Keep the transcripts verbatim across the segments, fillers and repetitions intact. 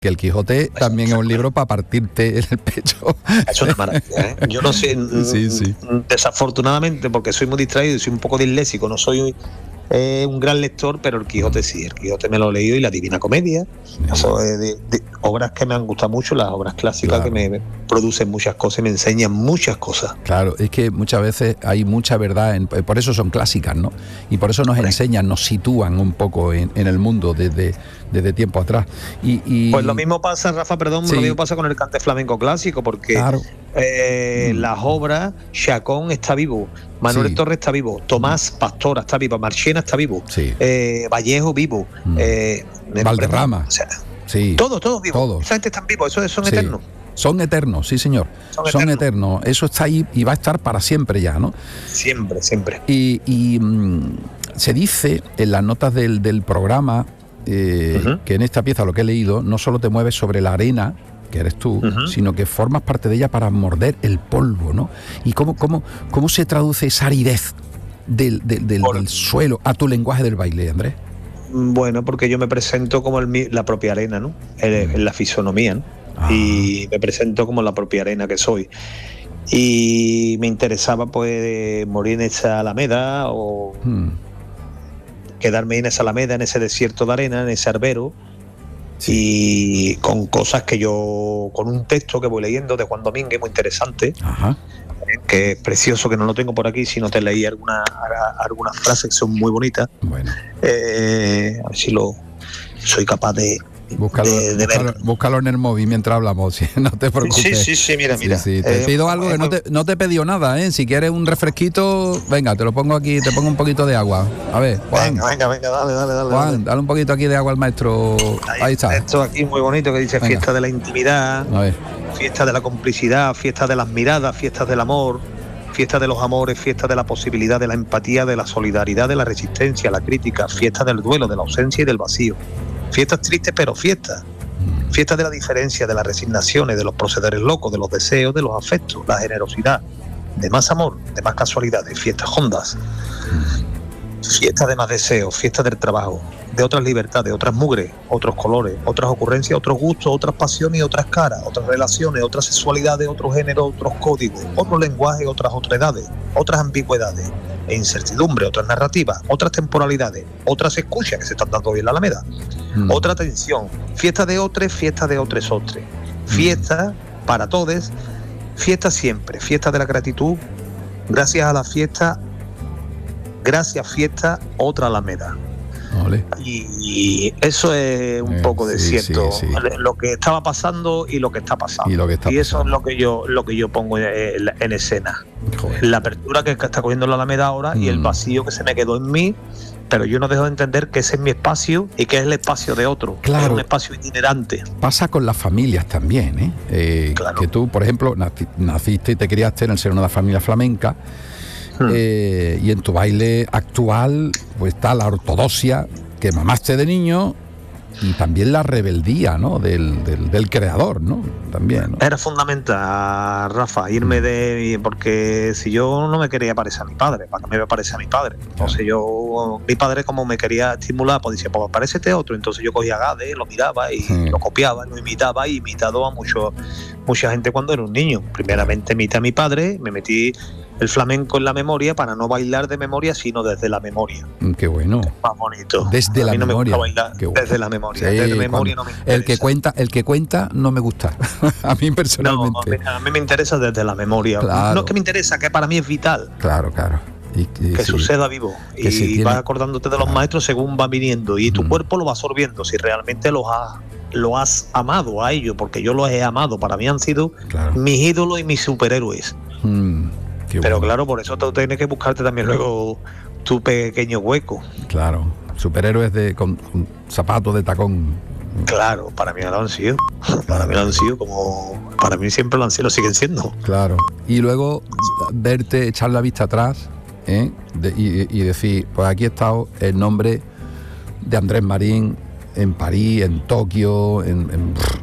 Que el Quijote también es un libro para partirte en el pecho. Es una maravilla, ¿eh? Yo no sé, sí, sí. desafortunadamente, porque soy muy distraído y soy un poco disléxico, no soy eh, un gran lector, pero el Quijote sí, el Quijote me lo he leído y la Divina Comedia. Eso es de, de obras que me han gustado mucho, las obras clásicas, claro, que me, me producen muchas cosas y me enseñan muchas cosas. Claro, es que muchas veces hay mucha verdad, en, por eso son clásicas, ¿no? Y por eso nos Correcto. enseñan, nos sitúan un poco en, en el mundo desde, desde tiempo atrás. Y, y... Pues lo mismo pasa, Rafa, perdón, sí. lo mismo pasa con el cante flamenco clásico, porque claro. eh, mm. las obras, Chacón está vivo, Manuel sí. Torres está vivo, Tomás Pastora está vivo, Marchena está vivo, sí. eh, Vallejo vivo, mm. eh, Valderrama. O sea, sí. Todos, todos vivos. Todos. Esa gente están vivos, eso son sí. eternos. Son eternos, sí señor. Son, son eternos. eternos. Eso está ahí y va a estar para siempre ya, ¿no? Siempre, siempre. Y, y mmm, se dice en las notas del, del programa eh, uh-huh. que en esta pieza, lo que he leído, no solo te mueves sobre la arena, que eres tú, uh-huh. sino que formas parte de ella para morder el polvo, ¿no? ¿Y cómo, cómo, cómo se traduce esa aridez del, del, del, del suelo a tu lenguaje del baile, Andrés? Bueno, porque yo me presento como el, la propia arena, ¿no? En, en la fisonomía, ¿no? Ah. Y me presento como la propia arena que soy. Y me interesaba, pues, morir en esa alameda o hmm. quedarme en esa alameda, en ese desierto de arena, en ese arbero. Sí. Y con cosas que yo, con un texto que voy leyendo de Juan Domínguez, muy interesante. Ajá. Que es precioso, que no lo tengo por aquí, si no te leí alguna, algunas frases que son muy bonitas. Bueno. Eh, a ver si lo soy capaz de, búscalo, de, de búscalo, ver. Búscalo en el móvil mientras hablamos, ¿sí? No te preocupes. Sí, sí, sí, mira, mira. Sí, sí. Te eh, pido algo que eh, no te, no te he pedido nada, ¿eh? Si quieres un refresquito, venga, te lo pongo aquí, te pongo un poquito de agua. A ver, Juan. Venga, venga, venga, dale, dale, dale. Juan, dale. dale un poquito aquí de agua al maestro. Ahí, Ahí está. Esto aquí muy bonito que dice venga. Fiesta de la intimidad, a ver. Fiesta de la complicidad, fiesta de las miradas, fiestas del amor. Fiesta de los amores, fiesta de la posibilidad, de la empatía, de la solidaridad, de la resistencia, la crítica, fiesta del duelo, de la ausencia y del vacío. Fiestas tristes, pero fiestas. Fiesta de la diferencia, de las resignaciones, de los procederes locos, de los deseos, de los afectos, la generosidad, de más amor, de más casualidades, fiestas hondas. Fiestas de más deseos, fiestas del trabajo, de otras libertades, otras mugres, otros colores, otras ocurrencias, otros gustos, otras pasiones y otras caras, otras relaciones, otras sexualidades, otros géneros, otros códigos, otro lenguaje, otras otredades, otras ambigüedades e incertidumbre, otras narrativas, otras temporalidades, otras escuchas que se están dando hoy en la Alameda, mm. otra tensión, fiesta de otros, fiesta de otros otros, fiesta mm. para todos, fiesta siempre, fiesta de la gratitud, gracias a la fiesta. Gracias, fiesta, otra Alameda. Vale. Y, y eso es un eh, poco de sí, cierto. Sí, sí. Lo que estaba pasando y lo que está pasando. Y, lo que está y eso pasando. es lo que yo lo que yo pongo en, en escena. Joder. La apertura que está cogiendo la Alameda ahora mm. y el vacío que se me quedó en mí. Pero yo no dejo de entender que ese es mi espacio y que es el espacio de otro. Claro. Es un espacio itinerante. Pasa con las familias también, ¿eh? eh claro. Que tú, por ejemplo, naciste y te criaste en el seno de una familia flamenca. Eh, y en tu baile actual pues está la ortodoxia que mamaste de niño y también la rebeldía, ¿no? del, del, del creador, ¿no? También, ¿no? Era fundamental, Rafa, irme de... porque si yo no me quería parecer a mi padre, ¿para qué me parecer a mi padre? Entonces yo, mi padre como me quería estimular, pues decía, pues parécete otro, entonces yo cogía a Gade, lo miraba y sí. lo copiaba, lo imitaba y imitado a mucho, mucha gente cuando era un niño. Primeramente imité a mi padre, me metí el flamenco en la memoria para no bailar de memoria, sino desde la memoria. Qué bueno. Más bonito. Desde a la mí no memoria. Me gusta bailar bueno. Desde la memoria. Sí, desde la memoria no me interesa. El que cuenta, el que cuenta no me gusta. A mí personalmente. No, a mí me interesa desde la memoria. Claro. No es que me interesa, que para mí es vital. Claro, claro. Y, y, que sí. suceda vivo. Que y tiene... vas acordándote de los claro. maestros según van viniendo. Y tu mm. cuerpo lo va absorbiendo. Si realmente los has lo has amado a ellos, porque yo los he amado. Para mí han sido claro. mis ídolos y mis superhéroes. Mm. Pero bueno. claro, por eso tú tienes que buscarte también luego tu pequeño hueco. Claro, superhéroes de con, con zapatos de tacón. Claro, para mí lo han sido. Para mí lo han sido como... Para mí siempre lo han sido, lo siguen siendo. Claro. Y luego verte, echar la vista atrás, ¿eh? de, y, y decir, pues aquí he estado el nombre de Andrés Marín en París, en Tokio, en, en,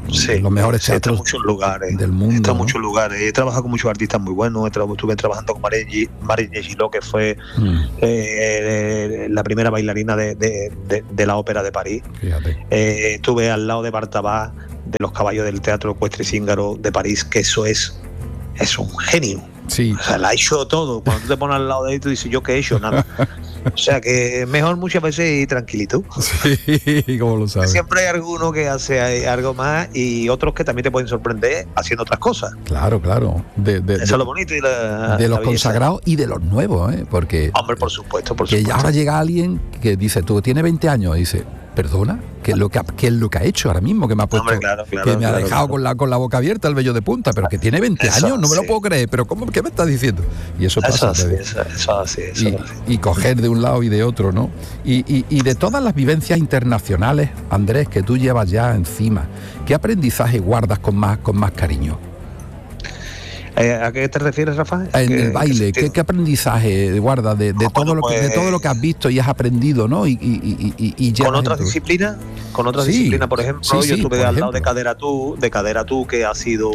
Sí, los mejores sí, teatros en muchos lugares del mundo. Está en ¿no? muchos lugares. He trabajado con muchos artistas muy buenos. He tra- estuve trabajando con Marine Gillot, que fue mm. eh, la primera bailarina de, de, de, de la ópera de París. Fíjate. Eh, estuve al lado de Bartabá, de los caballos del Teatro Ecuestre Cíngaro de París, que eso es, es un genio. Sí. O sea, la ha hecho todo. Cuando tú te pones al lado de él, tú dices, ¿yo qué he hecho? Nada. O sea, que mejor muchas veces ir tranquilito. Sí, como lo sabes. Siempre hay alguno que hace algo más y otros que también te pueden sorprender haciendo otras cosas. Claro, claro. De, de, Eso es lo bonito y la, de la los belleza. Consagrados y de los nuevos, ¿eh? Porque... Hombre, por supuesto, por que supuesto. ahora llega alguien que dice, tú tienes veinte años, y dice, perdona, ¿qué es lo que ha, qué es lo que ha hecho ahora mismo? Que me ha puesto, Hombre, claro, claro, que me ha claro, dejado claro. Con, la, con la boca abierta el vello de punta, pero que tiene veinte Eso, años, no me lo sí. puedo creer, pero ¿cómo, ¿qué me estás diciendo? Y eso Eso pasa. así, te digo. eso, eso así, eso y, así. y coger de un lado y de otro, ¿no? Y, y, y de todas las vivencias internacionales, Andrés, que tú llevas ya encima, ¿qué aprendizaje guardas con más, con más cariño? Eh, ¿A qué te refieres, Rafa? En ¿Qué- el baile, qué ¿qué, qué aprendizaje guardas de, de, Ah, todo bueno, lo que, de pues- todo lo que has visto y has aprendido, ¿no? Y, y, y, y, y con llevas otras en tu- disciplinas, con otras Sí, disciplinas, por ejemplo, sí, yo sí, estuve por al lado de ejemplo. Cadera Tú, de Cadera Tú, que ha sido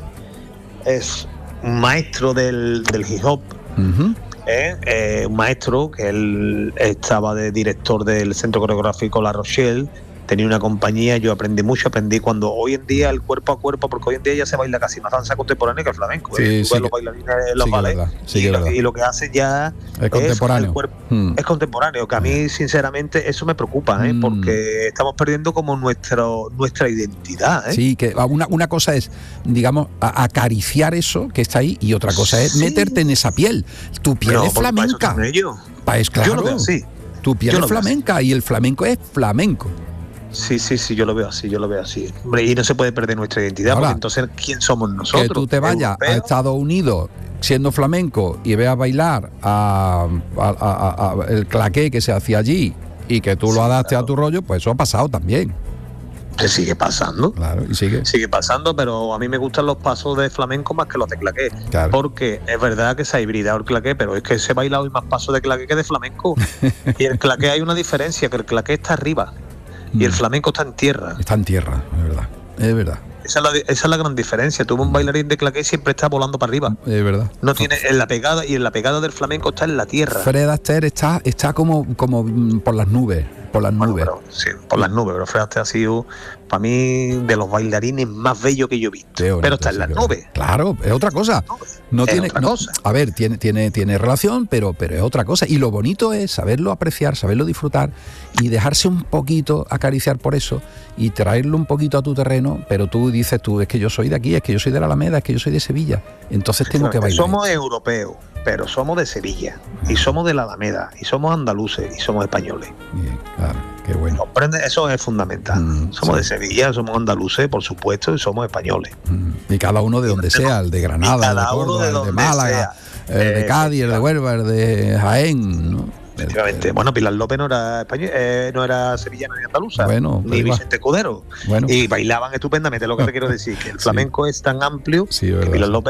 es un maestro del, del hip hop, Ujú. ¿eh? Eh, un maestro que él estaba de director del Centro Coreográfico La Rochelle, tenía una compañía, yo aprendí mucho, aprendí cuando hoy en día el cuerpo a cuerpo, porque hoy en día ya se baila casi más danza contemporánea que el flamenco, Sí, ¿eh? Tú sí ves los que- bailarines en los sí que es ballets, verdad, sí y, que es lo, verdad. y lo que hace ya Es contemporáneo. el cuerpo, Mm. es contemporáneo, que a mí sinceramente eso me preocupa, ¿eh? Mm. Porque estamos perdiendo como nuestro, nuestra identidad, ¿eh? Sí, que una, una cosa es, digamos, a- acariciar eso que está ahí y otra cosa es Sí. meterte en esa piel. Tu piel No, es porque para eso flamenca. están ellos. Pa- es claro. Yo lo veo así. Tu piel Yo es lo veo así. flamenca y el flamenco es flamenco. Sí, sí, sí, yo lo veo así, yo lo veo así. Hombre, y no se puede perder nuestra identidad, Ahora, porque entonces, ¿quién somos nosotros? Que tú te vayas a ¿Europeos? Estados Unidos siendo flamenco y veas bailar a, a- a- a- el claqué que se hacía allí y que tú Sí, lo adaptes claro. a tu rollo, pues eso ha pasado también. Que sigue pasando. Claro, y sigue. Sigue pasando, pero a mí me gustan los pasos de flamenco más que los de claqué. Claro. Porque es verdad que se ha hibridado el claqué, pero es que se baila hoy más pasos de claqué que de flamenco. Y el claqué hay una diferencia, que el claqué está arriba y el Mm. flamenco está en tierra. Está en tierra, es verdad. Es verdad. Esa es la, esa es la gran diferencia. Tú un bailarín de claqué siempre está volando para arriba. Es verdad. No tiene en la pegada, y en la pegada del flamenco está en la tierra. Fred Astaire está, está como, como mm, por las nubes, por las Bueno, nubes. pero, sí, por las nubes, pero Fred Astaire ha sido para mí de los bailarines más bellos que yo he visto. Qué bonito, pero está en sí, las qué nubes. bonito. Claro, es otra cosa. No Es tiene, otra no- cosa. A ver, tiene, tiene, tiene relación, pero, pero es otra cosa. Y lo bonito es saberlo apreciar, saberlo disfrutar y dejarse un poquito acariciar por eso y traerlo un poquito a tu terreno. Pero tú dices, tú, es que yo soy de aquí, es que yo soy de la Alameda, es que yo soy de Sevilla. Entonces tengo que bailar. Somos europeos, pero somos de Sevilla, y somos de la Alameda, y somos andaluces, y somos españoles. Bien, claro, qué bueno. ¿Comprende? Eso es fundamental. Mm, somos sí. de Sevilla, somos andaluces, por supuesto, y somos españoles. Mm. Y cada uno de donde sea, el de Granada, el de cada uno Córdoba, de el de donde Málaga, sea. el de Cádiz, el de Huelva, el de Jaén, ¿no? Efectivamente. El- Bueno, Pilar López no era español, eh, no era sevillana ni andaluza, Bueno, ni ahí va. Vicente Escudero. Bueno. Y bailaban estupendamente, lo que te quiero decir, que el Sí. flamenco es tan amplio Sí, que verdad, Pilar sí. López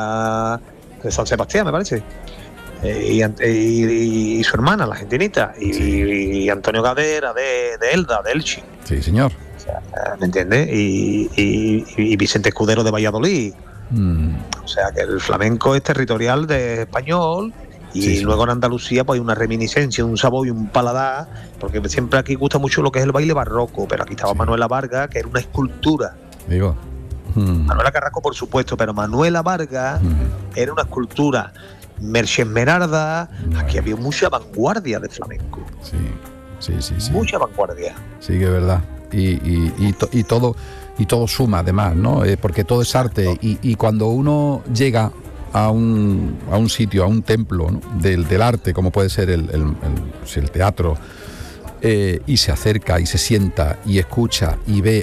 era de San Sebastián, me parece. Eh, y, ant- y- y su hermana, la argentinita, y, Sí. y Antonio Gadera de, de Elda, de Elche, Sí, señor. ¿me entiendes? Y, y- y Vicente Escudero de Valladolid. Mm. O sea que el flamenco es territorial de español. Y Sí, sí. luego en Andalucía pues hay una reminiscencia, un sabor y un paladar, porque siempre aquí gusta mucho lo que es el baile barroco, pero aquí estaba Sí. Manuela Vargas, que era una escultura. Digo. Mm. Manuela Carrasco, por supuesto, pero Manuela Vargas Mm. era una escultura. Merche Esmeralda, Bueno. aquí había mucha vanguardia de flamenco, Sí, sí, sí, sí. mucha vanguardia. Sí, que es verdad. Y, y, y, to- y todo y todo suma además, ¿no? Eh, porque todo es arte. Y, y cuando uno llega a un, a un sitio, a un templo, ¿no? del, del arte, como puede ser el, el, el- pues el teatro, eh, y se acerca y se sienta y escucha y ve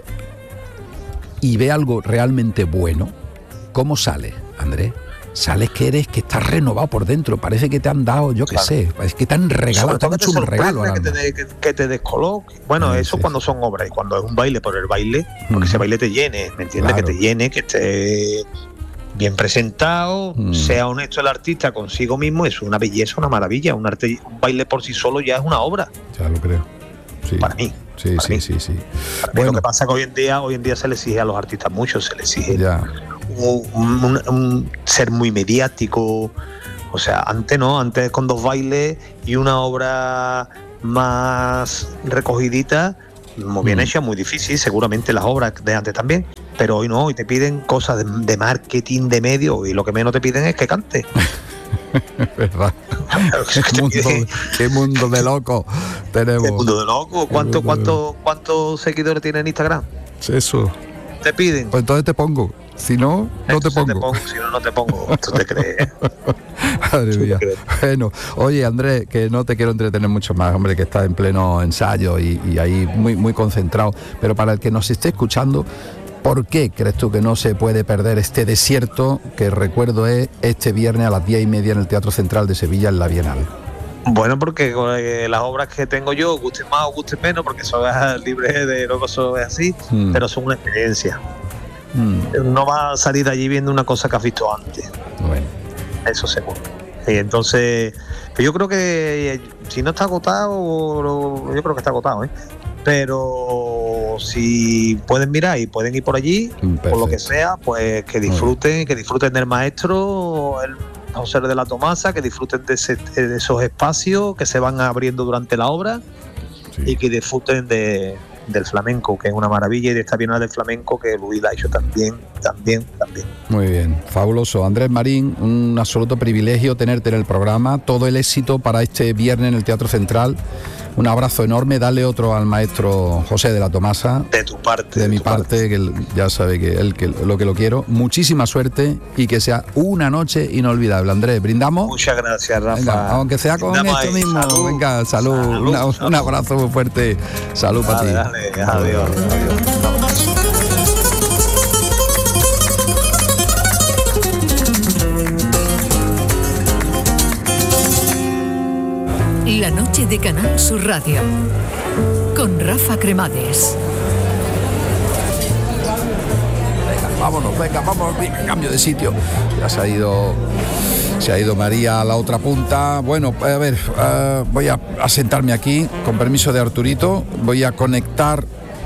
y ve algo realmente bueno, ¿cómo sale, Andrés? Sales que eres, que estás renovado por dentro, parece que te han dado, yo qué Claro. sé, es que te han regalado, Sobre te han todo que hecho un regalo al sorprende, alma. que te, que, que te descoloque. Bueno, Sí, eso sí, cuando sí. son obras, y cuando es un baile por el baile, porque Ujú. ese baile te llene, ¿me entiendes? Claro. Que te llene, que esté bien presentado, Mm. sea honesto el artista consigo mismo, es una belleza, una maravilla. Un arte, un baile por sí solo ya es una obra, Ya lo creo. Sí. para mí. Sí, sí, sí, sí. Bueno. Lo que pasa es que hoy en día, hoy en día se le exige a los artistas mucho, se le exige un, un, un, ser muy mediático. O sea, antes no, antes con dos bailes y una obra más recogidita, muy bien mm. hecha, muy difícil, seguramente las obras de antes también, pero hoy no, hoy te piden cosas de, de marketing, de medio, y lo que menos te piden es que cante. ¿Verdad? ¿Qué, mundo, qué mundo de loco tenemos. ¿Qué mundo de loco? ¿Cuánto, cuánto, ¿Cuántos seguidores tiene en Instagram? Eso. Te piden. Pues entonces te pongo. Si no, no te pongo. te pongo. Si no, no te pongo. ¿Tú te crees? Madre mía. Bueno, oye, Andrés, que no te quiero entretener mucho más, hombre, que estás en pleno ensayo y, y ahí muy, muy concentrado. Pero para el que nos esté escuchando, ¿por qué crees tú que no se puede perder este desierto que, recuerdo, es este viernes a las diez y media en el Teatro Central de Sevilla, en la Bienal? Bueno, porque eh, las obras que tengo yo, gusten más o gusten menos, porque son libres de lo que eso es así, mm. pero son una experiencia. Mm. No vas a salir de allí viendo una cosa que has visto antes. Bueno. Eso seguro. Y entonces, yo creo que si no está agotado, yo creo que está agotado, ¿eh? Pero si pueden mirar y pueden ir por allí, perfecto, por lo que sea, pues que disfruten, que disfruten del maestro, el José de la Tomasa, que disfruten de, ese, de esos espacios que se van abriendo durante la obra, sí, y que disfruten de, del flamenco, que es una maravilla, y de esta Bienal del Flamenco que Luis la ha hecho también, también, también. Muy bien, fabuloso. Andrés Marín, un absoluto privilegio tenerte en el programa, todo el éxito para este viernes en el Teatro Central. Un abrazo enorme, dale otro al maestro José de la Tomasa. De tu parte. De, de mi parte, parte, que él, ya sabe que él que lo que lo quiero. Muchísima suerte y que sea una noche inolvidable. Andrés, ¿brindamos? Muchas gracias, Rafa. Venga, aunque sea con Brindamos esto ahí. mismo. Salud. Venga, salud. salud, una, salud. Un abrazo muy fuerte. Salud para ti. Dale, adiós. adiós. La noche de Canal Sur Radio con Rafa Cremades. Venga, vámonos, venga, vamos, venga, cambio de sitio. Ya se ha ido, se ha ido María a la otra punta. Bueno, a ver, uh, voy a, a sentarme aquí, con permiso de Arturito. Voy a conectar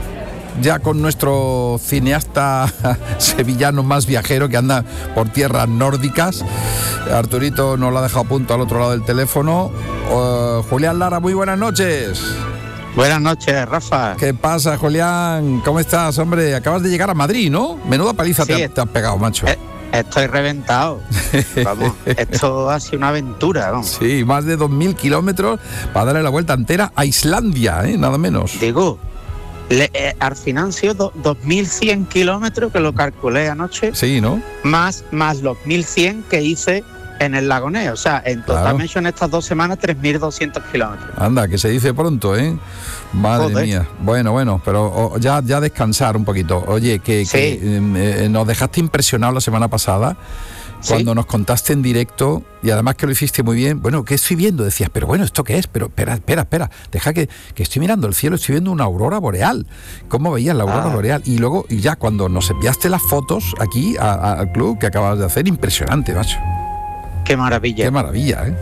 ya con nuestro cineasta sevillano más viajero que anda por tierras nórdicas. Arturito nos lo ha dejado a punto al otro lado del teléfono. Uh, Julián Lara, muy buenas noches. Buenas noches, Rafa. ¿Qué pasa, Julián? ¿Cómo estás, hombre? Acabas de llegar a Madrid, ¿no? Menuda paliza sí, te, te has pegado, macho. Eh, estoy reventado. Vamos, esto ha sido una aventura, ¿no? Sí, más de dos mil kilómetros para darle la vuelta entera a Islandia, ¿eh? Nada menos. Digo, Le, eh, al final han sido dos mil cien kilómetros, que lo calculé anoche. Sí, ¿no? Más, más los mil cien que hice en el Lagonés. O sea, en total claro. me he hecho en estas dos semanas tres mil doscientos kilómetros. Anda, que se dice pronto, ¿eh? Madre Joder. mía. Bueno, bueno, pero oh, ya, ya descansar un poquito. Oye, que, sí. que eh, nos dejaste impresionados la semana pasada. Cuando ¿Sí? nos contaste en directo, y además que lo hiciste muy bien. Bueno, ¿qué estoy viendo? Decías, pero bueno, ¿esto qué es? Pero espera, espera, espera, deja que, que estoy mirando el cielo, estoy viendo una aurora boreal. ¿Cómo veías la aurora ah. boreal? Y luego, y ya cuando nos enviaste las fotos aquí a, a, al club que acabas de hacer, impresionante, macho. Qué maravilla. Qué maravilla, ¿eh?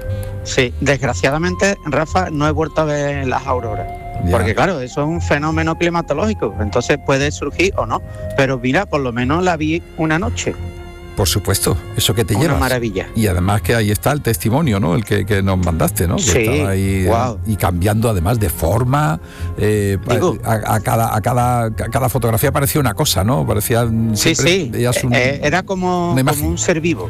Sí, desgraciadamente, Rafa, no he vuelto a ver las auroras. Ya. Porque claro, eso es un fenómeno climatológico, entonces puede surgir o no. Pero mira, por lo menos la vi una noche. Por supuesto, eso que te llevas. Una maravilla. Y además que ahí está el testimonio, ¿no? El que, que nos mandaste, ¿no? Que sí, estaba ahí, wow. Y cambiando además de forma. Eh, a, a, cada, a, cada, a cada fotografía parecía una cosa, ¿no? Parecía. Sí, sí. Un, eh, era como, como un ser vivo.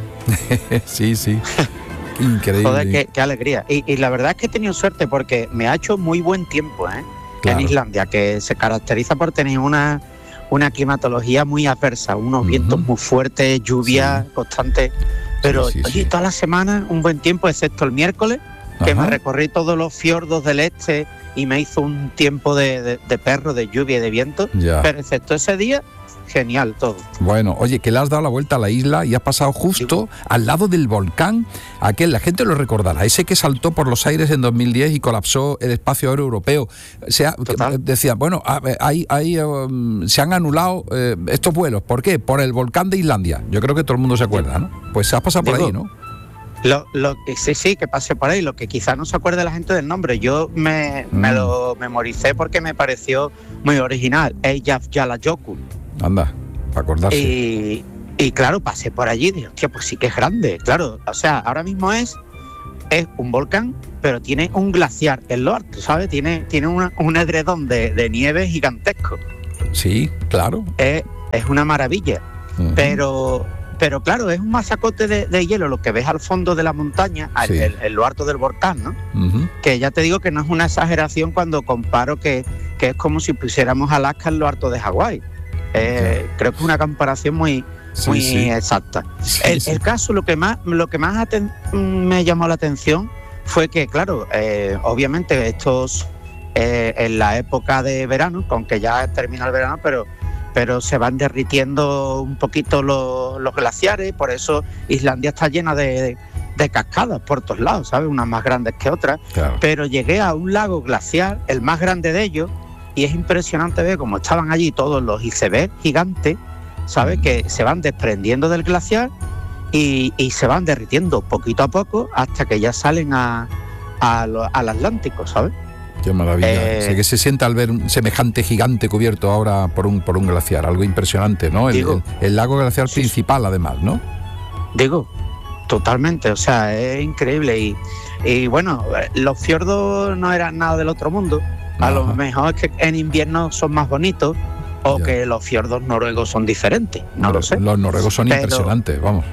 Sí, sí. Increíble. Joder, qué, qué alegría. Y, y la verdad es que he tenido suerte porque me ha hecho muy buen tiempo, ¿eh? Claro. En Islandia, que se caracteriza por tener una. una climatología muy adversa, unos uh-huh. vientos muy fuertes, lluvia sí. constante, pero sí, sí, oye, sí. toda la semana un buen tiempo, excepto el miércoles, Ajá. que me recorrí todos los fiordos del este y me hizo un tiempo de, de, de perro, de lluvia y de viento, ya. Pero excepto ese día, genial todo. Bueno, oye, que le has dado la vuelta a la isla y has pasado justo sí. al lado del volcán, aquel, la gente lo recordará, ese que saltó por los aires en dos mil diez y colapsó el espacio aéreo europeo. O sea, decía, bueno, hay, hay, um, se han anulado eh, estos vuelos. ¿Por qué? Por el volcán de Islandia. Yo creo que todo el mundo se acuerda, ¿no? Pues has pasado por Digo, ahí, ¿no? Lo, lo que sí, sí, que pase por ahí. Lo que quizá no se acuerde la gente del nombre, yo me, mm. me lo memoricé porque me pareció muy original. Es Yafyalayokul. Anda, para acordarse. Y, y claro, pasé por allí y dije, hostia, pues sí que es grande. Claro, o sea, ahora mismo es, es un volcán, pero tiene un glaciar en lo alto, ¿sabes? Tiene, tiene una, un edredón de, de nieve gigantesco. Sí, claro. Es, es una maravilla. Uh-huh. Pero... Pero claro, es un masacote de, de hielo lo que ves al fondo de la montaña, sí. en, en lo alto del volcán, ¿no? Uh-huh. Que ya te digo que no es una exageración cuando comparo que, que es como si pusiéramos Alaska en lo alto de Hawái. Eh, sí. Creo que es una comparación muy, sí, muy sí. exacta. Sí, el, sí. el caso, lo que más, lo que más aten- me llamó la atención fue que, claro, eh, obviamente estos eh, en la época de verano, aunque ya termina el verano, pero... pero se van derritiendo un poquito los, los glaciares, por eso Islandia está llena de, de, de cascadas por todos lados, ¿sabes? Unas más grandes que otras, claro. Pero llegué a un lago glaciar, el más grande de ellos, y es impresionante ver cómo estaban allí todos los icebergs gigantes, ¿sabes? Mm. Que se van desprendiendo del glaciar y, y se van derritiendo poquito a poco hasta que ya salen a, a lo, al Atlántico, ¿sabes? Qué maravilla. Eh, sé que se sienta al ver un semejante gigante cubierto ahora por un por un glaciar, algo impresionante, ¿no? El, digo, el, el lago glaciar sí, principal, además, ¿no? Digo, totalmente, o sea, es increíble. Y, y bueno, los fiordos no eran nada del otro mundo. A Ajá. lo mejor es que en invierno son más bonitos o ya. que los fiordos noruegos son diferentes, no los, lo sé. Los noruegos son Pero, impresionantes, vamos.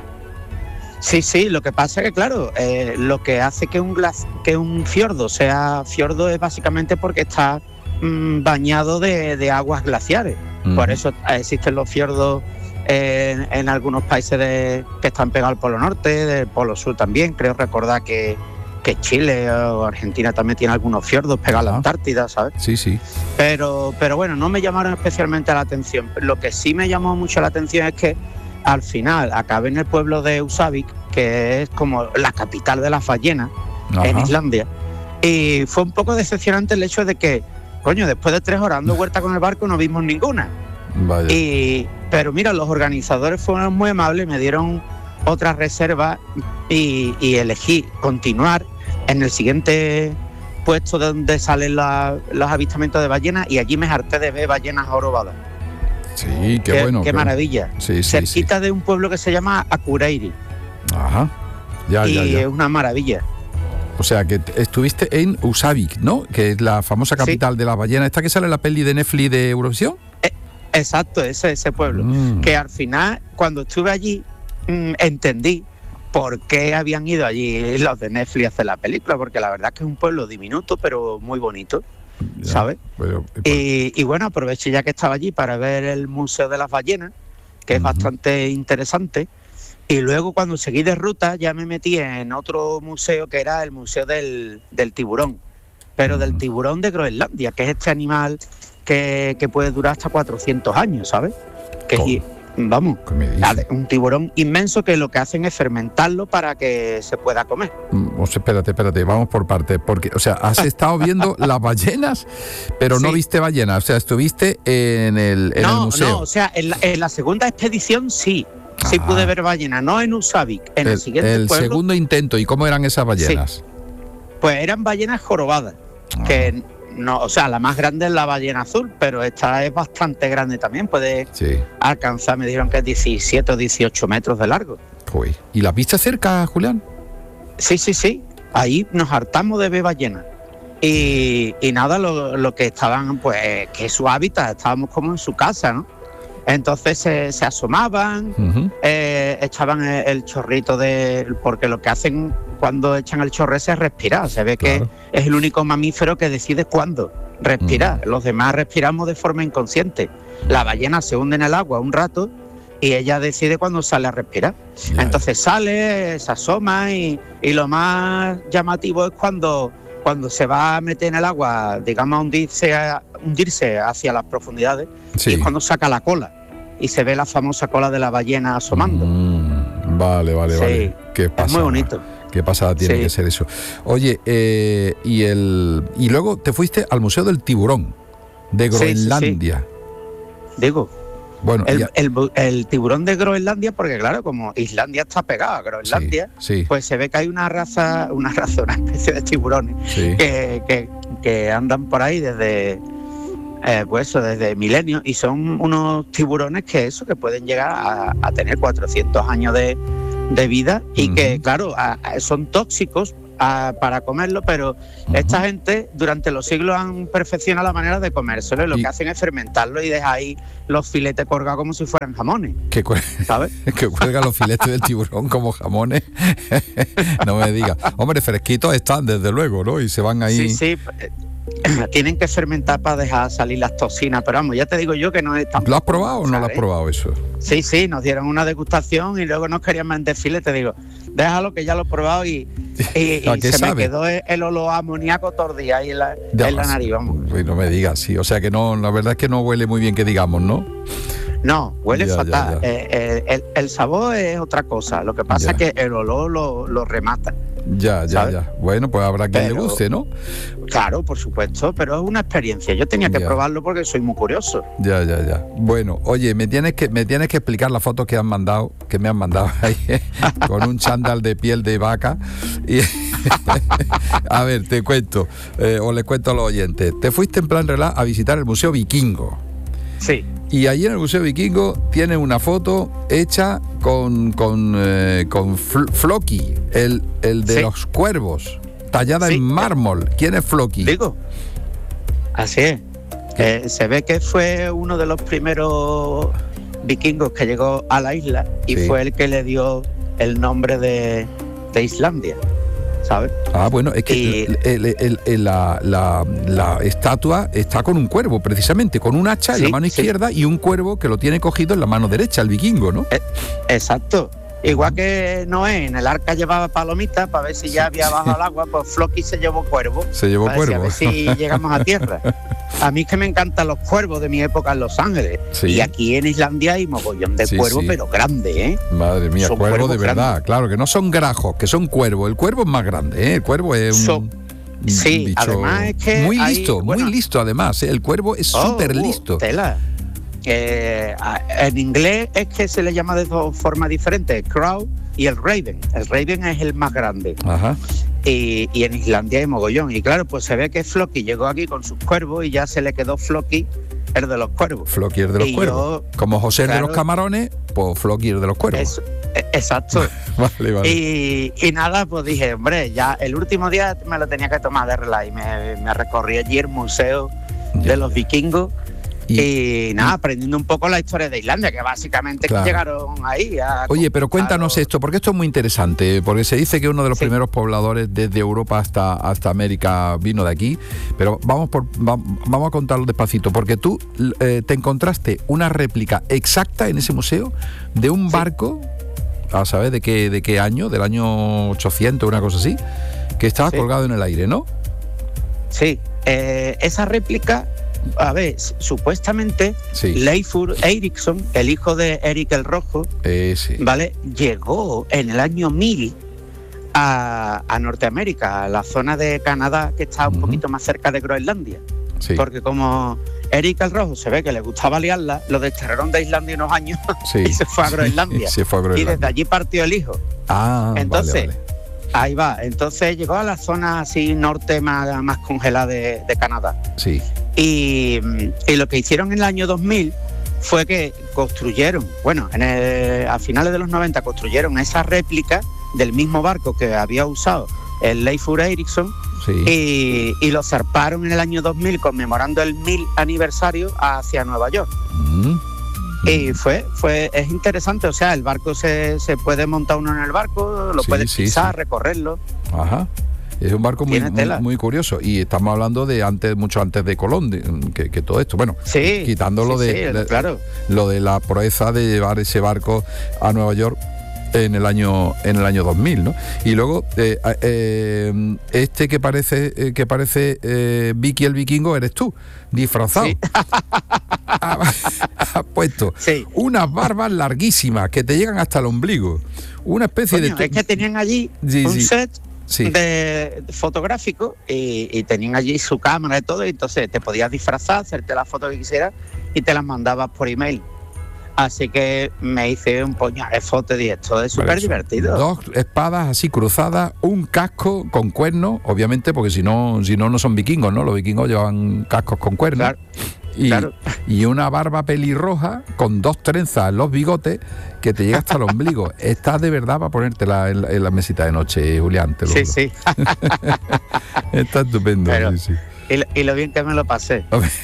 Sí, sí, lo que pasa es que, claro, eh, lo que hace que un glas, que un fiordo sea fiordo es básicamente porque está mmm, bañado de, de aguas glaciares. Uh-huh. Por eso existen los fiordos en, en algunos países de, que están pegados al Polo Norte, del Polo Sur también. Creo recordar que, que Chile o Argentina también tiene algunos fiordos pegados uh-huh. a la Antártida, ¿sabes? Sí, sí. Pero, pero bueno, no me llamaron especialmente la atención. Lo que sí me llamó mucho la atención es que al final acabé en el pueblo de Húsavík, que es como la capital de las ballenas en Islandia, y fue un poco decepcionante el hecho de que, coño, después de tres horas dando vuelta con el barco no vimos ninguna. Vaya. Y, pero mira, los organizadores fueron muy amables, me dieron otras reservas y, y elegí continuar en el siguiente puesto donde salen la, los avistamientos de ballenas, y allí me harté de ver ballenas jorobadas. Sí, qué, qué bueno. Qué qué maravilla. Sí, sí, cerquita sí. de un pueblo que se llama Akureyri. Ajá. Ya, y ya, ya. es una maravilla. O sea, que estuviste en Húsavík, ¿no? Que es la famosa capital sí. de la ballena. ¿Esta que sale en la peli de Netflix de Eurovisión? Eh, exacto, ese, ese pueblo. Mm. Que al final, cuando estuve allí, mmm, entendí por qué habían ido allí los de Netflix a hacer la película, porque la verdad es que es un pueblo diminuto, pero muy bonito. Ya, ¿sabes? Pero, y, y bueno, aproveché ya que estaba allí para ver el Museo de las Ballenas, que uh-huh. es bastante interesante, y luego cuando seguí de ruta ya me metí en otro museo que era el Museo del, del Tiburón, pero uh-huh. del tiburón de Groenlandia, que es este animal que, que puede durar hasta cuatrocientos años, ¿sabes? Que es, vamos, un tiburón inmenso que lo que hacen es fermentarlo para que se pueda comer. O sea, espérate, espérate, vamos por partes, porque, o sea, has estado viendo las ballenas, pero sí. no viste ballenas, o sea, estuviste en el, en no, el museo. No, o sea, en la, en la segunda expedición sí, sí ah. pude ver ballenas, no en Húsavík, en el, el siguiente El pueblo, segundo intento, ¿y cómo eran esas ballenas? Sí. Pues eran ballenas jorobadas, ah. que... No, o sea, la más grande es la ballena azul, pero esta es bastante grande también, puede sí. alcanzar, me dijeron que es diecisiete o dieciocho metros de largo. Uy. ¿Y la viste cerca, Julián? Sí, sí, sí, ahí nos hartamos de ver ballenas. Y, y nada, lo, lo que estaban, pues, que es su hábitat, estábamos como en su casa, ¿no? Entonces se, se asomaban, uh-huh. eh, echaban el, el chorrito de... Porque lo que hacen cuando echan el chorro es respirar. Se ve claro. que es el único mamífero que decide cuándo respirar. Uh-huh. Los demás respiramos de forma inconsciente. La ballena se hunde en el agua un rato y ella decide cuándo sale a respirar. Yeah. Entonces sale, se asoma y, y lo más llamativo es cuando, cuando se va a meter en el agua, digamos, a hundirse, a hundirse hacia las profundidades, sí. y es cuando saca la cola y se ve la famosa cola de la ballena asomando. Mm, vale, vale, sí. vale. Qué pasada, es muy bonito. Qué pasada tiene sí. que ser eso. Oye, eh, y el y luego te fuiste al Museo del Tiburón de Groenlandia. Sí, sí, sí. Digo, Bueno, el, ya... el, el tiburón de Groenlandia, porque claro, como Islandia está pegada a Groenlandia, sí, sí. pues se ve que hay una raza, una raza, una especie de tiburones sí. que, que, que andan por ahí desde... Eh, pues eso, desde milenios, y son unos tiburones que eso, que pueden llegar a, a tener cuatrocientos años de, de vida y uh-huh. que, claro, a, a, son tóxicos a, para comerlo, pero uh-huh. esta gente durante los siglos han perfeccionado la manera de comérselo y lo y... que hacen es fermentarlo y dejar ahí los filetes colgados como si fueran jamones. Que, cuel... ¿sabes? que cuelgan los filetes del tiburón como jamones. No me digas. Hombre, fresquitos están, desde luego, ¿no? Y se van ahí... Sí, sí... Tienen que fermentar para dejar salir las toxinas, pero vamos, ya te digo yo que no es tan... ¿Lo has probado o no lo has probado eso? Sí, sí, nos dieron una degustación y luego nos querían vender filet, te digo, déjalo que ya lo he probado y, y, y se sabe? me quedó el olor amoníaco todo el día ahí en la, en la nariz, vamos. Pues no me digas, sí, o sea que no, la verdad es que no huele muy bien que digamos, ¿no? No, huele ya, fatal. Ya, ya. Eh, el, el sabor es otra cosa, lo que pasa ya. es que el olor lo, lo remata. Ya, ya, ¿sabes? ya. Bueno, pues habrá quien pero, le guste, ¿no? Claro, por supuesto, pero es una experiencia. Yo tenía que ya. probarlo porque soy muy curioso. Ya, ya, ya. Bueno, oye, me tienes que me tienes que explicar la foto que han mandado, que me han mandado ahí, con un chándal de piel de vaca. Y a ver, te cuento, eh, o le cuento a los oyentes. Te fuiste en plan relax a visitar el Museo Vikingo. Sí. Y allí en el Museo Vikingo tiene una foto hecha con con, eh, con Floki, el, el de sí. los cuervos, tallada sí. en mármol. ¿Quién es Floki? Digo, así es. Eh, se ve que fue uno de los primeros vikingos que llegó a la isla y sí. fue el que le dio el nombre de, de Islandia. ¿sabes? Ah, bueno, es que y... el, el, el, el, la, la, la estatua está con un cuervo, precisamente, con un hacha sí, en la mano izquierda sí. y un cuervo que lo tiene cogido en la mano derecha, el vikingo, ¿no? Eh, exacto. Igual que Noé en el arca llevaba palomitas para ver si ya había bajado al agua, pues Floki se llevó cuervo. Se llevó para cuervo. A ver si llegamos a tierra. A mí es que me encantan los cuervos de mi época en Los Ángeles. Sí. Y aquí en Islandia hay mogollón de sí, cuervos, sí. pero grande, ¿eh? Madre mía, son cuervo de verdad. Grandes. Claro, que no son grajos, que son cuervos. El cuervo es más grande, ¿eh? El cuervo es un... Son... Sí, bicho además es que muy hay, listo, bueno, muy listo además, ¿eh? El cuervo es súper oh, uh, listo. Tela. Eh, en inglés es que se le llama de dos formas diferentes, crow y el raven. El raven es el más grande. Ajá. Y, y en Islandia hay mogollón. Y claro, pues se ve que Floki llegó aquí con sus cuervos y ya se le quedó Floki, el de los cuervos. Floki el de los y cuervos. Yo, Como José claro, de los camarones, pues Floki el de los cuervos. Eso, exacto. Vale, vale. Y, y nada, pues dije, hombre, ya el último día me lo tenía que tomar de relax y me, me recorrí allí el museo ya. de los vikingos. Y, y nada, aprendiendo un poco la historia de Islandia, que básicamente claro. llegaron ahí a... Oye, pero cuéntanos esto, porque esto es muy interesante, porque se dice que uno de los sí. primeros pobladores desde Europa hasta, hasta América vino de aquí, pero vamos, por, va, vamos a contarlo despacito, porque tú eh, te encontraste una réplica exacta en ese museo de un barco, sí. a saber de qué, de qué año, del año ochocientos, una cosa así, que estaba sí. colgado en el aire, ¿no? Sí, eh, esa réplica... A ver, supuestamente sí. Leifur Eiríksson, el hijo de Eric el Rojo, eh, sí. ¿vale? Llegó en el año mil a, a Norteamérica, a la zona de Canadá que está un uh-huh. poquito más cerca de Groenlandia. Sí. Porque como Eric el Rojo se ve que le gustaba liarla, lo desterraron de Islandia unos años sí. y se fue a Groenlandia. se fue a Groenlandia. Y desde allí partió el hijo. Ah, Entonces, vale, vale. Ahí va, entonces llegó a la zona así norte más, más congelada de, de Canadá. Sí. Y, y lo que hicieron en el año dos mil fue que construyeron, bueno, en el, a finales de los noventa construyeron esa réplica del mismo barco que había usado el Leifur Eiríksson sí. y, y lo zarparon en el año dos mil conmemorando el mil aniversario hacia Nueva York. Mm. Y fue, fue, es interesante, o sea, el barco se, se puede montar uno en el barco, lo sí, puedes sí, pisar, sí. recorrerlo. Ajá. Es un barco muy, muy, muy curioso. Y estamos hablando de antes, mucho antes de Colón, de, que, que todo esto. Bueno, sí, quitando sí, lo de, sí, de claro. lo de la proeza de llevar ese barco a Nueva York en el año en el año dos mil, ¿no? Y luego eh, eh, este que parece eh, que parece eh, Vicky el vikingo eres tú, disfrazado. Sí. Has puesto sí. unas barbas larguísimas que te llegan hasta el ombligo. Una especie Coño, de... Es que tenían allí sí, un sí. set sí. de fotográfico y, y tenían allí su cámara y todo, y entonces te podías disfrazar, hacerte las fotos que quisieras y te las mandabas por email. Así que me hice un puñado de fotos y esto es súper divertido. Dos espadas así cruzadas, un casco con cuernos, obviamente, porque si no, si no, no son vikingos, ¿no? Los vikingos llevan cascos con cuernos. Claro. Y, claro. y una barba pelirroja con dos trenzas en los bigotes que te llega hasta el ombligo. Estás de verdad para ponértela en la, en la mesita de noche, Julián, te lo Sí, juro. sí. Está estupendo. Pero, sí, sí. Y lo, y lo bien que me lo pasé.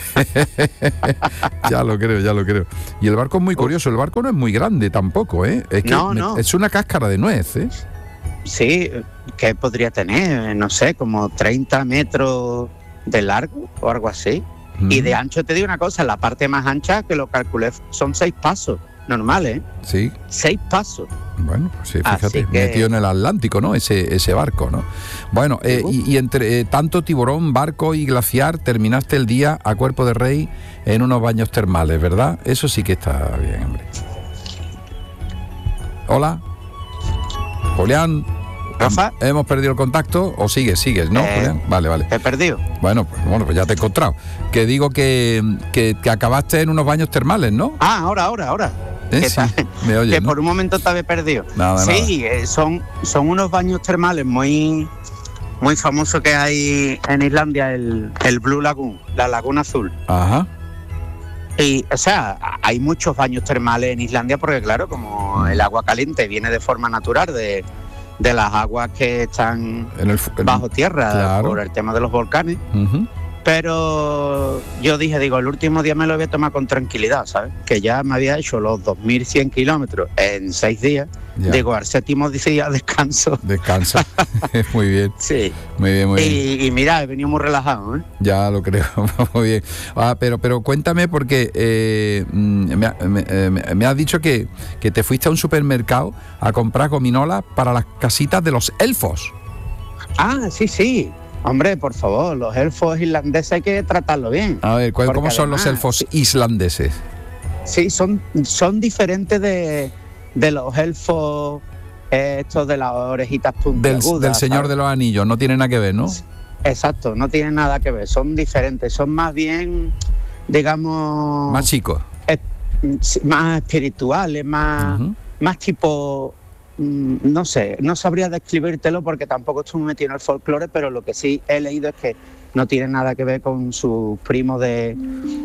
Ya lo creo, ya lo creo. Y el barco es muy curioso. El barco no es muy grande tampoco, ¿eh? Es que No, me- no. es una cáscara de nuez, ¿eh? Sí, ¿qué podría tener? No sé, como treinta metros de largo o algo así. Mm. Y de ancho te digo una cosa, la parte más ancha que lo calculé son seis pasos normales, ¿eh? Sí. Seis pasos. Bueno, pues sí, Así fíjate, que- metido en el Atlántico, ¿no? Ese, ese barco, ¿no? Bueno, eh, y, y entre eh, tanto tiburón, barco y glaciar, terminaste el día a cuerpo de rey en unos baños termales, ¿verdad? Eso sí que está bien, hombre. Hola. Julián. Rafa. ¿Hemos perdido el contacto? ¿O sigues, sigues, no, Eh, Julián? Vale, vale. Te he perdido. Bueno, pues, bueno, pues ya te he encontrado. Que digo que, que, que acabaste en unos baños termales, ¿no? Ah, ahora, ahora, ahora. ¿Eh? Que Sí, ta- me oyes, que ¿no? por un momento te había perdido. Nada, sí, eh, son, son unos baños termales muy, muy famosos que hay en Islandia, el, el Blue Lagoon, la Laguna Azul. Ajá. Y, o sea, hay muchos baños termales en Islandia porque, claro, como el agua caliente viene de forma natural de, de las aguas que están En el, fu- en- bajo tierra claro. por el tema de los volcanes. Ujú. Pero yo dije, digo, el último día me lo voy a tomar con tranquilidad, ¿sabes? Que ya me había hecho los dos mil cien kilómetros en seis días. Ya. Digo, al séptimo día descanso. Descansa. Muy bien, Sí. muy bien, muy bien. Y, y mira, he venido muy relajado, ¿eh? Ya lo creo, muy bien. Ah, pero, pero cuéntame porque eh, mm, me, ha- me- eh, me- me has dicho que, que te fuiste a un supermercado a comprar gominolas para las casitas de los elfos. Ah, sí, sí. Hombre, por favor, los elfos irlandeses hay que tratarlo bien. A ver, ¿cuál- Porque ¿cómo son los además, elfos sí. islandeses? Sí, son, son diferentes de, de los elfos eh, estos de las orejitas Del, puntiagudas. del Señor ¿sabes? de los Anillos, no tiene nada que ver, ¿no? Exacto, no tienen nada que ver, son diferentes, son más bien, digamos, Más chicos. eh, más espirituales, más, Ujú. más tipo, mm, no sé, no sabría describírtelo porque tampoco estoy muy metido en el folclore, pero lo que sí he leído es que no tienen nada que ver con sus primos de,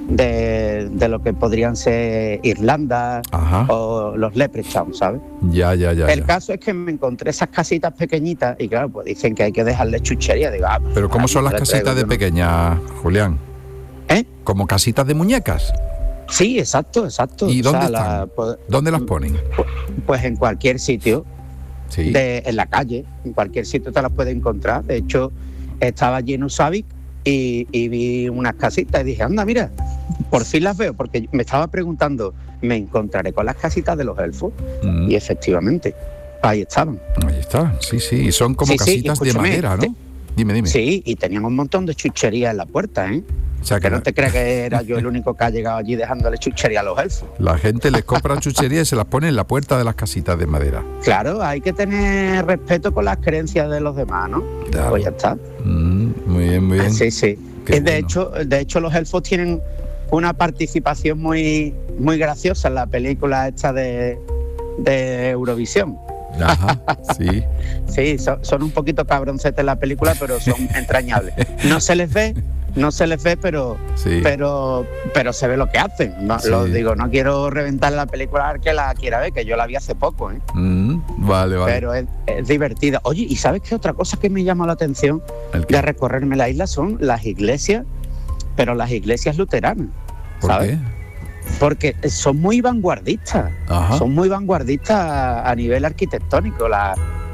de, de lo que podrían ser Irlanda Ajá. o los Leprechaun, ¿sabes? Ya, ya, ya. El ya. caso es que me encontré esas casitas pequeñitas y claro, pues dicen que hay que dejarle chuchería. Digo, ah, pues, Pero ¿cómo a son mí las me la casitas traigo, de yo no- pequeñas, Julián? ¿Eh? Como casitas de muñecas. Sí, exacto, exacto. ¿Y O dónde sea, la- están? pues, ¿Dónde las ponen? pues en cualquier sitio, Sí. de, en la calle, en cualquier sitio te las puedes encontrar. De hecho, estaba allí en Usavik y, y vi unas casitas y dije, anda, mira, por fin las veo, porque me estaba preguntando, ¿me encontraré con las casitas de los elfos? Mm. Y efectivamente, ahí estaban. Ahí está, sí, sí. Y son como Sí, sí, casitas de escúchame, madera, ¿no? te- Dime, dime. Sí, y tenían un montón de chuchería en la puerta, ¿eh? O sea, que Que no la, te creas que era yo el único que ha llegado allí dejándole chuchería a los elfos. la gente les compra chuchería y se las pone en la puerta de las casitas de madera. Claro, hay que tener respeto con las creencias de los demás, ¿no? Claro. Pues ya está. Mm, muy bien, muy bien. Sí, sí. Qué Eh, de, bueno. hecho, de hecho, los elfos tienen una participación muy, muy graciosa en la película esta de, de Eurovisión. Ajá, sí. Sí, son, son un poquito cabroncetes en la película, pero son entrañables. No se les ve, no se les ve, pero Sí. pero pero se ve lo que hacen. No, Sí. lo digo, no quiero reventar la película al que la quiera ver, que yo la vi hace poco, ¿eh? Mm, vale, vale. Pero es, es divertida. Oye, ¿y sabes qué otra cosa que me llama la atención ¿El qué? de recorrerme la isla son las iglesias, pero las iglesias luteranas? ¿Por ¿sabes? qué? Porque son muy vanguardistas, Ajá. son muy vanguardistas a, a nivel arquitectónico. La,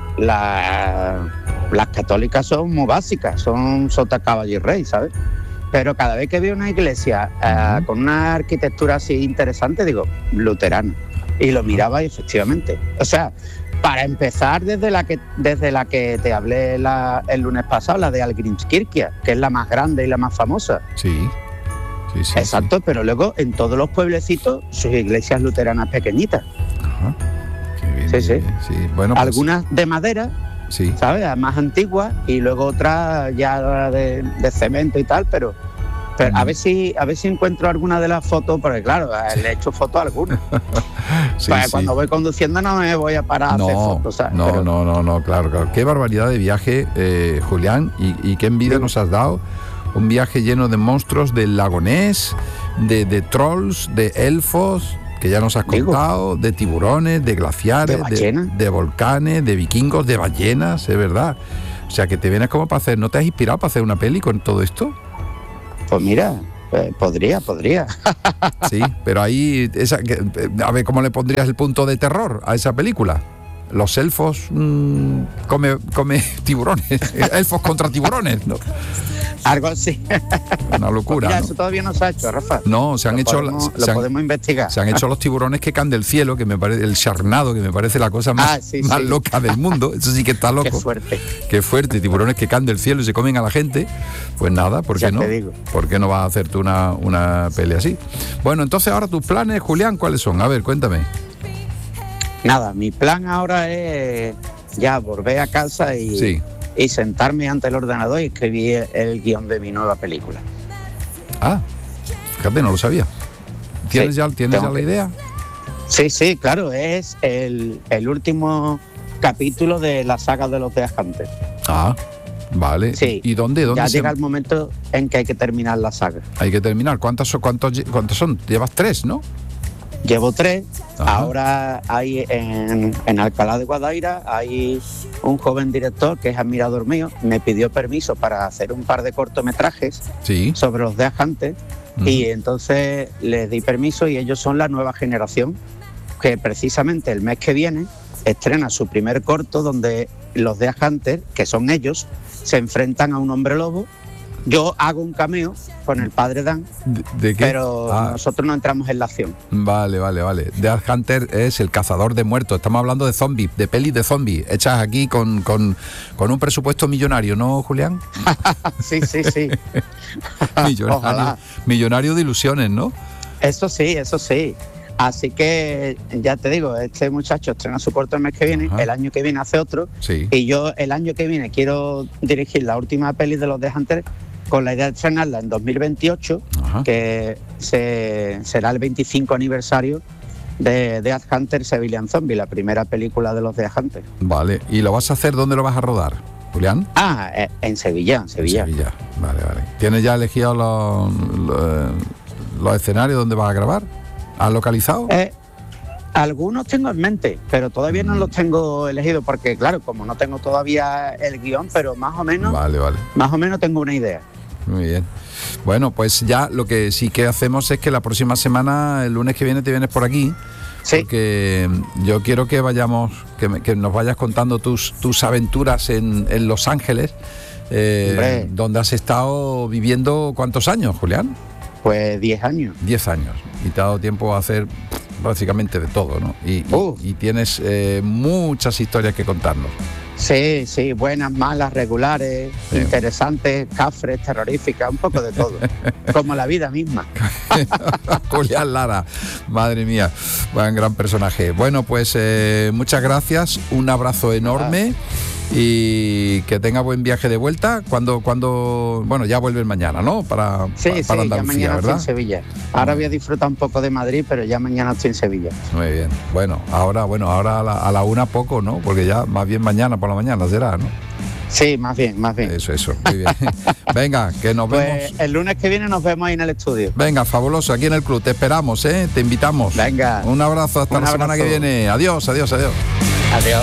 la- las católicas son muy básicas, son sota, caballo y rey, ¿sabes? Pero cada vez que veo una iglesia eh, Ujú. con una arquitectura así interesante, digo, luterana. Y lo miraba y efectivamente. O sea, para empezar desde la que desde la que te hablé la- el lunes pasado, la de Algrimskirkja, que es la más grande y la más famosa. Sí. Sí, sí. Exacto, pero luego en todos los pueblecitos sus iglesias luteranas pequeñitas. Sí. Ajá. Qué bien, Sí, sí. qué bien, sí. Bueno, pues, Algunas de madera, sí. ¿sabes? Más antiguas y luego otras ya de, de cemento y tal, pero Pero a ver si a ver si encuentro alguna de las fotos, porque claro, le he hecho fotos a algunas. Sí, pues sí. cuando voy conduciendo no me voy a parar a no, hacer fotos, ¿sabes? No, Pero... no, no, no, claro, claro. Qué barbaridad de viaje, eh, Julián, y, y qué envidia sí. nos has dado. Un viaje lleno de monstruos del lago Ness, de, de trolls, de elfos, que ya nos has contado, de tiburones, de glaciares, de, de, de volcanes, de vikingos, de ballenas, es verdad. O sea, que te vienes como para hacer, ¿no te has inspirado para hacer una peli con todo esto? Pues mira, eh, podría, podría. Sí, pero ahí, esa, que, a ver, ¿cómo le pondrías el punto de terror a esa película? Los elfos mmm, come, come tiburones, elfos contra tiburones, ¿no? Algo así. Una locura. Pues mira, ¿no? Eso todavía no se ha hecho, Rafa. No, se han lo hecho. Podemos, se lo han, podemos investigar. Se han hecho los tiburones que caen del cielo, que me parece, el charnado, que me parece la cosa más, ah, sí, más sí. loca del mundo. Eso sí que está loco. Qué fuerte. Qué fuerte. Tiburones que caen del cielo y se comen a la gente. Pues nada, ¿por qué Ya no? te digo. ¿Por qué no vas a hacerte una, una peli así? Bueno, entonces ahora tus planes, Julián, ¿cuáles son? A ver, cuéntame. Nada, mi plan ahora es ya volver a casa y, Sí. y sentarme ante el ordenador y escribir el guión de mi nueva película. Ah, fíjate, no lo sabía. ¿Tienes, Sí, ya, ¿tienes ya tengo la que- idea? Sí, sí, claro, es el, el último capítulo de la saga de los Death Hunters. Ah, vale. Sí. ¿Y dónde? dónde Ya se- llega el momento en que hay que terminar la saga. Hay que terminar. ¿Cuántos, son- cuántos, lle- cuántos son? Llevas tres, ¿no? Llevo tres, Ajá. ahora hay en, en Alcalá de Guadaira, hay un joven director que es admirador mío, me pidió permiso para hacer un par de cortometrajes Sí. sobre los Death Hunters Ujú. y entonces les di permiso y ellos son la nueva generación que precisamente el mes que viene estrena su primer corto donde los Death Hunters, que son ellos, se enfrentan a un hombre lobo. Yo hago un cameo con el padre Dan, ¿De, de qué? pero Ah, nosotros no entramos en la acción. vale, vale, vale. Death Hunter es el cazador de muertos. Estamos hablando de zombies, de pelis de zombies, hechas aquí con, con, con un presupuesto millonario, ¿no, Julián? Sí, sí, sí. Millonario, Ojalá. millonario de ilusiones, ¿no? Eso sí, eso sí. Así que ya te digo, este muchacho estrena su corto el mes que viene, Ajá. el año que viene hace otro, Sí. y yo el año que viene quiero dirigir la última peli de los Death Hunters con la idea de estrenarla en dos mil veintiocho, Ajá. que se, será el veinticinco aniversario de Death Hunter Civilian Zombie, la primera película de los Death Hunters. Vale. ¿Y lo vas a hacer? ¿Dónde lo vas a rodar, Julián? Ah, eh, en Sevilla, en Sevilla. En Sevilla. Vale, vale. ¿Tienes ya elegido los, los, los escenarios donde vas a grabar? ¿Has localizado? Eh, algunos tengo en mente, pero todavía no Mm. los tengo elegidos porque, claro, como no tengo todavía el guión, pero más o menos, Vale, vale. más o menos tengo una idea. Muy bien. Bueno, pues ya lo que sí que hacemos es que la próxima semana, el lunes que viene, te vienes por aquí. Sí. Porque yo quiero que vayamos, que, me- que nos vayas contando tus, tus aventuras en, en Los Ángeles, eh, Hombre. donde has estado viviendo ¿cuántos años, Julián? Pues diez años. Diez años. Y te ha dado tiempo a hacer básicamente de todo, ¿no? Y, y- Uf. y tienes eh, muchas historias que contarnos. Sí, sí, buenas, malas, regulares, Sí. interesantes, cafres, terroríficas, un poco de todo. Como la vida misma. Julián Lara, madre mía, buen gran personaje. Bueno, pues eh, muchas gracias, un abrazo enorme y que tenga buen viaje de vuelta. Cuando, cuando, bueno, ya vuelves mañana, ¿no? Para, Sí, pa- sí, para ya Andalucía, mañana estoy ¿verdad? en Sevilla. Ahora voy a disfrutar un poco de Madrid, pero ya mañana estoy en Sevilla. Muy bien. Bueno, ahora, bueno, ahora a la, a la una poco, ¿no? Porque ya más bien mañana por la mañana será, ¿no? Sí, más bien, más bien. Eso, eso. Muy bien. Venga, que nos Pues vemos. el lunes que viene nos vemos ahí en el estudio. Venga, fabuloso, aquí en el club. Te esperamos, ¿eh? Te invitamos. Venga. Un abrazo hasta Un la semana que abrazo. viene. Adiós, adiós, adiós. Adiós.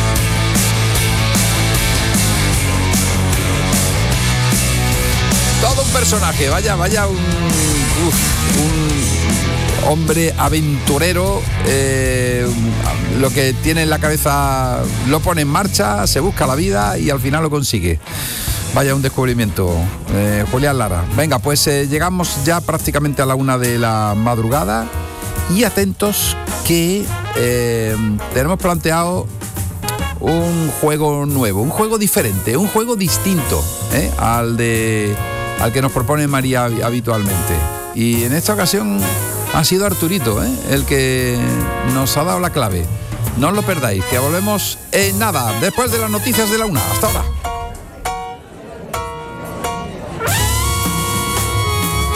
Todo un personaje, vaya, vaya un, uf, un hombre aventurero, eh, lo que tiene en la cabeza lo pone en marcha, se busca la vida y al final lo consigue. Vaya un descubrimiento, eh, Julián Lara. Venga, pues eh, llegamos ya prácticamente a la una de la madrugada y atentos que eh, tenemos planteado un juego nuevo, un juego diferente, un juego distinto ¿eh? al de al que nos propone María habitualmente. Y en esta ocasión ha sido Arturito ¿eh? el que nos ha dado la clave. No os lo perdáis, que volvemos en nada, después de las noticias de la una. Hasta ahora.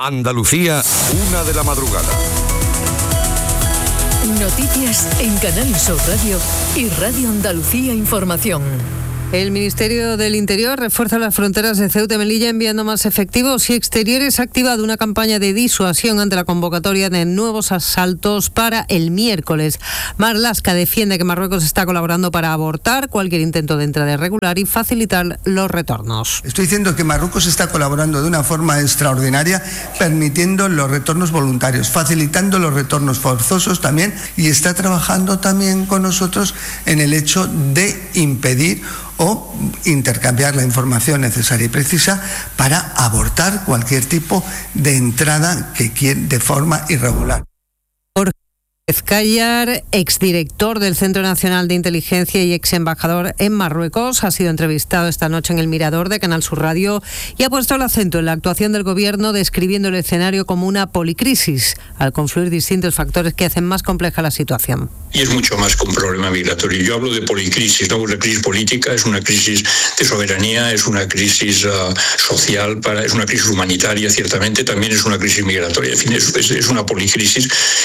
Andalucía, una de la madrugada. Noticias en Canal Sur Radio y Radio Andalucía Información. El Ministerio del Interior refuerza las fronteras de Ceuta y Melilla enviando más efectivos y exteriores. Ha activado una campaña de disuasión ante la convocatoria de nuevos asaltos para el miércoles. Marlaska defiende que Marruecos está colaborando para abortar cualquier intento de entrada irregular y facilitar los retornos. Estoy diciendo que Marruecos está colaborando de una forma extraordinaria, permitiendo los retornos voluntarios, facilitando los retornos forzosos también, y está trabajando también con nosotros en el hecho de impedir o intercambiar la información necesaria y precisa para abortar cualquier tipo de entrada que quiera de forma irregular. Callar, exdirector del Centro Nacional de Inteligencia y ex embajador en Marruecos, ha sido entrevistado esta noche en El Mirador de Canal Sur Radio y ha puesto el acento en la actuación del gobierno, describiendo el escenario como una policrisis, al confluir distintos factores que hacen más compleja la situación. Y es mucho más que un problema migratorio. Yo hablo de policrisis, ¿no? Una crisis política, es una crisis de soberanía, es una crisis uh, social, para, es una crisis humanitaria, ciertamente, también es una crisis migratoria. En fin, es, es, es una policrisis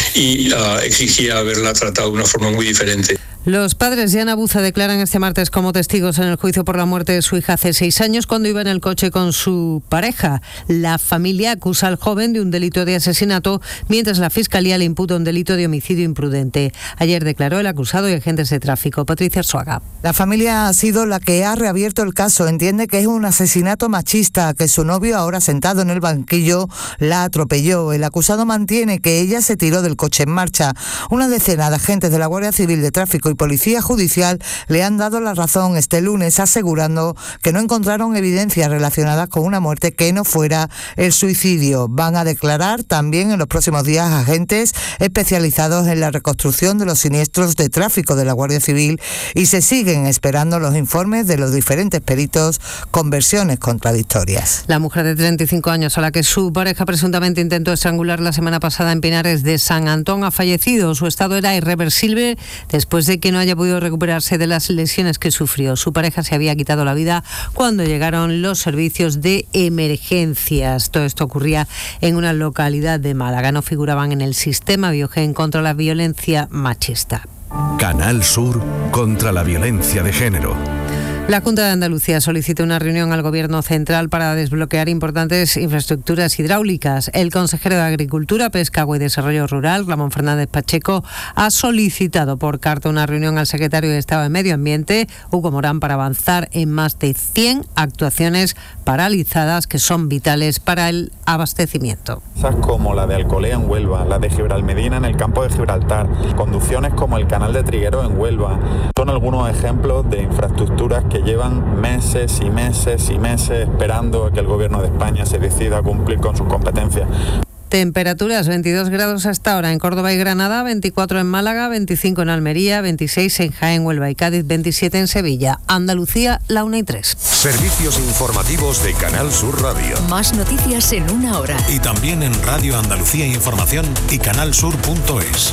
y uh, exigía haberla tratado de una forma muy diferente. Los padres de Ana Buza declaran este martes como testigos en el juicio por la muerte de su hija hace seis años cuando iba en el coche con su pareja. La familia acusa al joven de un delito de asesinato, mientras la Fiscalía le imputa un delito de homicidio imprudente. Ayer declaró el acusado y agentes de tráfico. Patricia Arzuaga. La familia ha sido la que ha reabierto el caso. Entiende que es un asesinato machista, que su novio, ahora sentado en el banquillo, la atropelló. El acusado mantiene que ella se tiró del coche en marcha. Una decena de agentes de la Guardia Civil de Tráfico y Policía Judicial le han dado la razón este lunes, asegurando que no encontraron evidencias relacionadas con una muerte que no fuera el suicidio. Van a declarar también en los próximos días agentes especializados en la reconstrucción de los siniestros de tráfico de la Guardia Civil y se siguen esperando los informes de los diferentes peritos con versiones contradictorias. La mujer de treinta y cinco años a la que su pareja presuntamente intentó estrangular la semana pasada en Pinares de San Antón ha fallecido. Su estado era irreversible después de que no haya podido recuperarse de las lesiones que sufrió. Su pareja se había quitado la vida cuando llegaron los servicios de emergencias. Todo esto ocurría en una localidad de Málaga. No figuraban en el sistema Biogen contra la violencia machista. Canal Sur contra la violencia de género. La Junta de Andalucía solicita una reunión al Gobierno central para desbloquear importantes infraestructuras hidráulicas. El consejero de Agricultura, Pesca, Agua y Desarrollo Rural, Ramón Fernández Pacheco, ha solicitado por carta una reunión al secretario de Estado de Medio Ambiente, Hugo Morán, para avanzar en más de cien actuaciones paralizadas que son vitales para el abastecimiento. Como la de Alcolea en Huelva, la de Gibralmedina en el campo de Gibraltar, conducciones como el canal de Trigueros en Huelva, son algunos ejemplos de infraestructuras que llevan meses y meses y meses esperando a que el Gobierno de España se decida a cumplir con sus competencias. Temperaturas: veintidós grados hasta ahora en Córdoba y Granada, veinticuatro en Málaga, veinticinco en Almería, veintiséis en Jaén, Huelva y Cádiz, veintisiete en Sevilla. Andalucía, la una y tres. Servicios informativos de Canal Sur Radio. Más noticias en una hora. Y también en Radio Andalucía Información y canalsur punto es.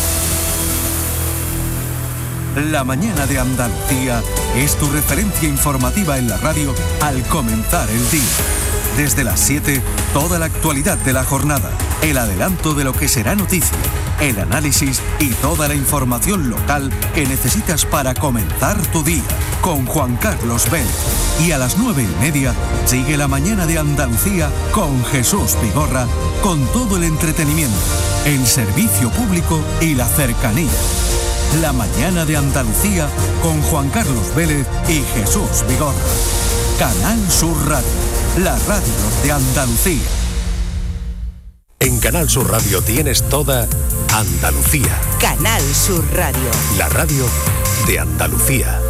La mañana de Andalucía es tu referencia informativa en la radio al comenzar el día. Desde las siete, toda la actualidad de la jornada, el adelanto de lo que será noticia, el análisis y toda la información local que necesitas para comenzar tu día, con Juan Carlos Vélez. Y a las nueve y media, sigue la mañana de Andalucía con Jesús Vigorra, con todo el entretenimiento, el servicio público y la cercanía. La mañana de Andalucía con Juan Carlos Vélez y Jesús Vigorra. Canal Sur Radio, la radio de Andalucía. En Canal Sur Radio tienes toda Andalucía. Canal Sur Radio. La radio de Andalucía.